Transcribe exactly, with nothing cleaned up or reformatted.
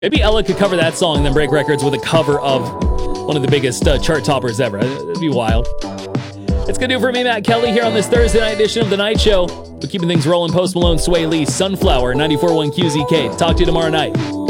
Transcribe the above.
Maybe Ella could cover that song and then break records with a cover of one of the biggest uh, chart toppers ever. That'd be wild. It's going to do it for me, Matt Kelly, here on this Thursday night edition of The Night Show. We're keeping things rolling. Post Malone, Sway Lee, Sunflower, ninety-four point one Q Z K. Talk to you tomorrow night.